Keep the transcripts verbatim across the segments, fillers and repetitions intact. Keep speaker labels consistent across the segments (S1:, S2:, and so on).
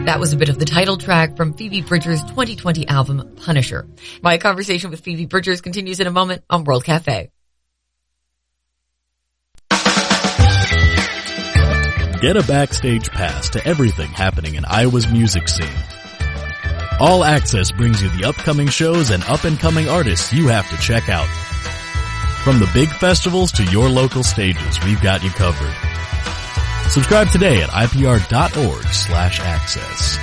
S1: That was a bit of the title track from Phoebe Bridgers' twenty twenty album, Punisher. My conversation with Phoebe Bridgers continues in a moment on World Cafe.
S2: Get a backstage pass to everything happening in Iowa's music scene. All Access brings you the upcoming shows and up-and-coming artists you have to check out. From the big festivals to your local stages, we've got you covered. Subscribe today at ipr.org slash access.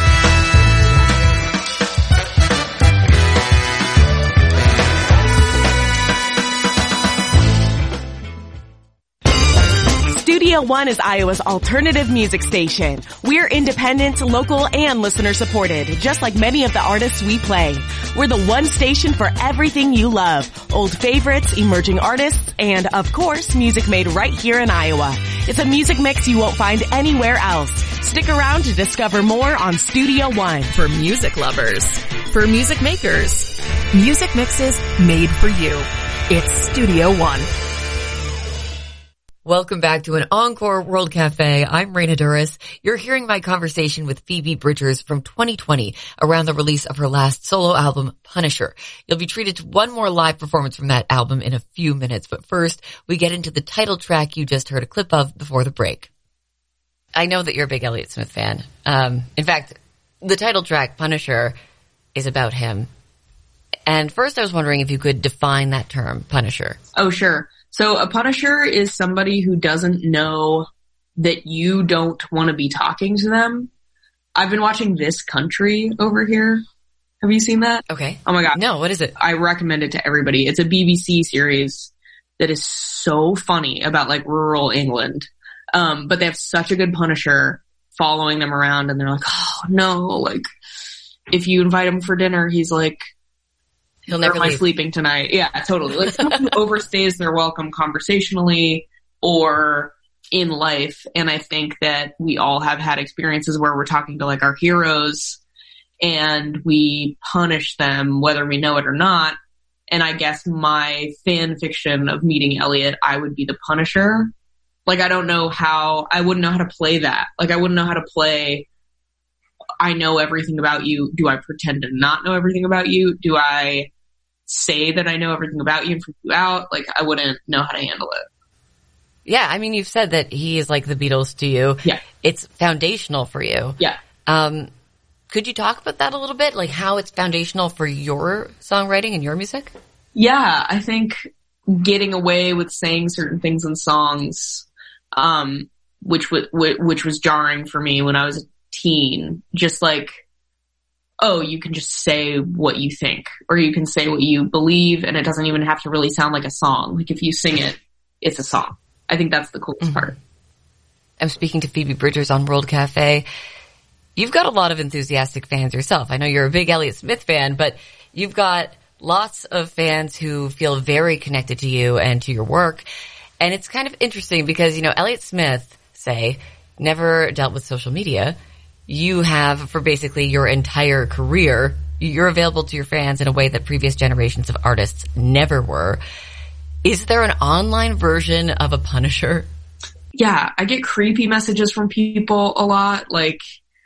S3: Studio One is Iowa's alternative music station. We're independent, local, and listener-supported, just like many of the artists we play. We're the one station for everything you love. Old favorites, emerging artists, and, of course, music made right here in Iowa. It's a music mix you won't find anywhere else. Stick around to discover more on Studio One.
S4: For music lovers. For music makers. Music mixes made for you. It's Studio One.
S1: Welcome back to an Encore World Cafe. I'm Raina Duras. You're hearing my conversation with Phoebe Bridgers from twenty twenty around the release of her last solo album, Punisher. You'll be treated to one more live performance from that album in a few minutes, but first we get into the title track you just heard a clip of before the break. I know that you're a big Elliott Smith fan. Um, in fact, the title track, Punisher, is about him. And first I was wondering if you could define that term, Punisher.
S5: Oh, sure. So a punisher is somebody who doesn't know that you don't want to be talking to them. I've been watching This Country over here. Have you seen that?
S1: Okay.
S5: Oh my God.
S1: No, what is it?
S5: I recommend it to everybody. It's a B B C series that is so funny about like rural England. Um, but they have such a good punisher following them around and they're like, oh no, like if you invite him for dinner, he's like,
S1: He'll never
S5: am I
S1: leave.
S5: sleeping tonight? Yeah, totally. Like someone who overstays their welcome conversationally or in life. And I think that we all have had experiences where we're talking to like our heroes and we punish them whether we know it or not. And I guess my fan fiction of meeting Elliott, I would be the Punisher. Like I don't know how, I wouldn't know how to play that. Like I wouldn't know how to play I know everything about you. Do I pretend to not know everything about you? Do I say that I know everything about you and freak you out? Like, I wouldn't know how to handle it.
S1: Yeah, I mean, you've said that he is like the Beatles to you.
S5: Yeah.
S1: It's foundational for you.
S5: Yeah.
S1: Um, could you talk about that a little bit? Like how it's foundational for your songwriting and your music?
S5: Yeah, I think getting away with saying certain things in songs, um, which was, which was jarring for me when I was a teen, just like, oh, you can just say what you think, or you can say what you believe, and it doesn't even have to really sound like a song. Like if you sing it, it's a song. I think that's the coolest mm-hmm. part.
S1: I'm speaking to Phoebe Bridgers on World Cafe. You've got a lot of enthusiastic fans yourself. I know you're a big Elliott Smith fan, but you've got lots of fans who feel very connected to you and to your work. And it's kind of interesting because, you know, Elliott Smith, say, never dealt with social media. You have for basically your entire career. You're available to your fans in a way that previous generations of artists never were. Is there an online version of a Punisher?
S5: Yeah, I get creepy messages from people a lot, like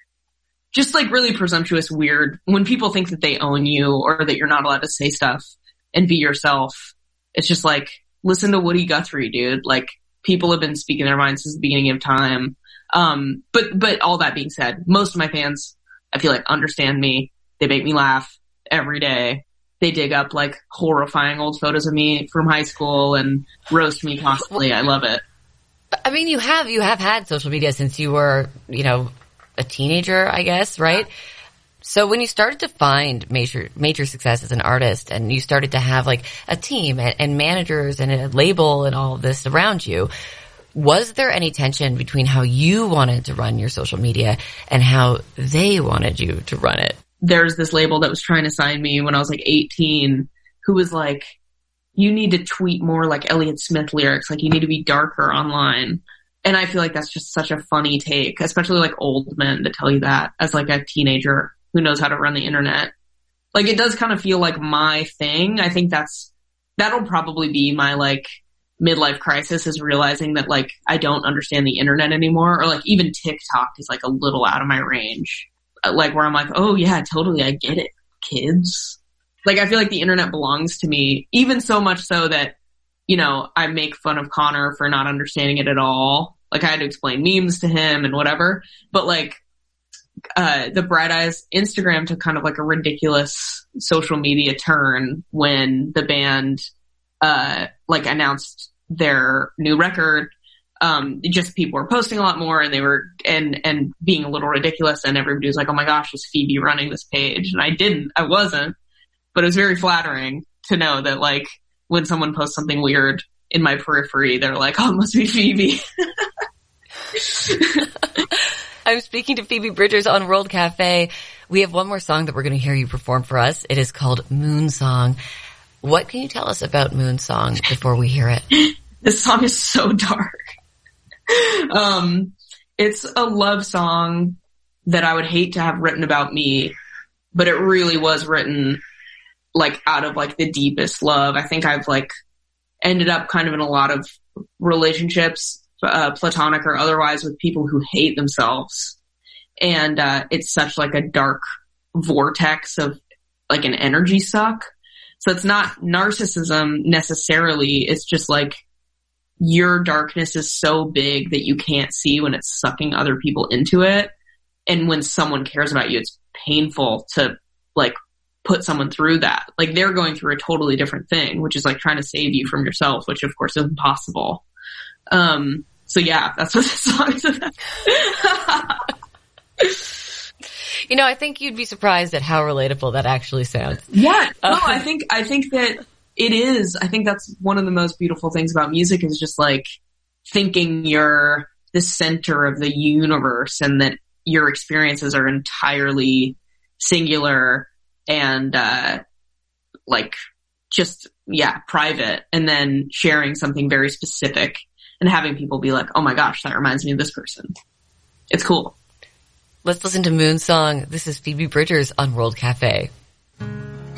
S5: just like really presumptuous, weird, when people think that they own you or that you're not allowed to say stuff and be yourself. It's just like, listen to Woody Guthrie, dude. Like people have been speaking their minds since the beginning of time. Um, but, but all that being said, most of my fans, I feel like understand me. They make me laugh every day. They dig up like horrifying old photos of me from high school and roast me constantly. I love it.
S1: I mean, you have, you have had social media since you were, you know, a teenager, I guess, right? Yeah. So when you started to find major, major success as an artist and you started to have like a team and, and managers and a label and all of this around you, was there any tension between how you wanted to run your social media and how they wanted you to run it?
S5: There's this label that was trying to sign me when I was like eighteen who was like, you need to tweet more like Elliott Smith lyrics. Like you need to be darker online. And I feel like that's just such a funny take, especially like old men to tell you that as like a teenager who knows how to run the internet. Like it does kind of feel like my thing. I think that's, that'll probably be my like midlife crisis is realizing that like I don't understand the internet anymore, or like even TikTok is like a little out of my range. Like where I'm like, oh yeah, totally, I get it, kids. Like I feel like the internet belongs to me, even so much so that, you know, I make fun of Connor for not understanding it at all. Like I had to explain memes to him and whatever. But like, uh, the Bright Eyes Instagram took kind of like a ridiculous social media turn when the band, uh, like announced their new record. Um, just people were posting a lot more and they were, and, and being a little ridiculous, and everybody was like, oh my gosh, is Phoebe running this page? And I didn't, I wasn't, but it was very flattering to know that like when someone posts something weird in my periphery, they're like, oh, it must be Phoebe.
S1: I'm speaking to Phoebe Bridgers on World Cafe. We have one more song that we're going to hear you perform for us. It is called Moon Song. What can you tell us about Moon Song before we hear it?
S5: This song is so dark. Um, it's a love song that I would hate to have written about me, but it really was written like out of like the deepest love. I think I've like ended up kind of in a lot of relationships, uh, platonic or otherwise, with people who hate themselves. And, uh, it's such like a dark vortex of like an energy suck. So it's not narcissism necessarily. It's just like, your darkness is so big that you can't see when it's sucking other people into it. And when someone cares about you, it's painful to like put someone through that. Like they're going through a totally different thing, which is like trying to save you from yourself, which of course is impossible. Um, so yeah, that's what this song is about.
S1: You know, I think you'd be surprised at how relatable that actually sounds.
S5: Yeah. No, I think, I think that it is. I think that's one of the most beautiful things about music, is just like thinking you're the center of the universe and that your experiences are entirely singular and, uh, like just, yeah, private, and then sharing something very specific and having people be like, oh my gosh, that reminds me of this person. It's cool.
S1: Let's listen to Moon Song. This is Phoebe Bridgers on World Cafe.